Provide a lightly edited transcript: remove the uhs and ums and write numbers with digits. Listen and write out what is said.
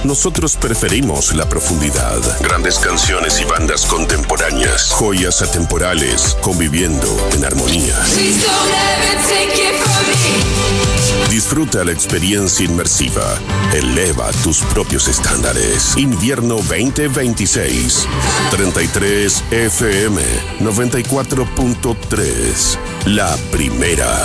Nosotros preferimos la profundidad. Grandes canciones y bandas contemporáneas. Joyas atemporales conviviendo en armonía. Disfruta la experiencia inmersiva. Eleva tus propios estándares. Invierno 2026. 33 FM 94.3. La primera.